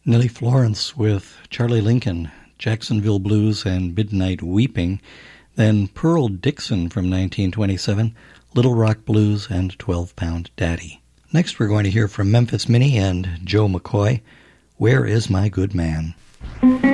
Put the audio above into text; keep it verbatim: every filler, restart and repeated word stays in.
Nellie Florence with Charlie Lincoln, Jacksonville Blues and Midnight Weeping, then Pearl Dixon from nineteen twenty-seven, Little Rock Blues and twelve-Pound Daddy. Next we're going to hear from Memphis Minnie and Joe McCoy, Where Is My Good Man?